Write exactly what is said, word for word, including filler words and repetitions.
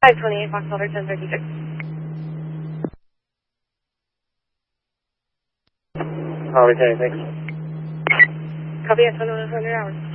five twenty-eight Foxtrot ten thirty-six. Harvey, thanks. Copy at twenty-one hundred hours.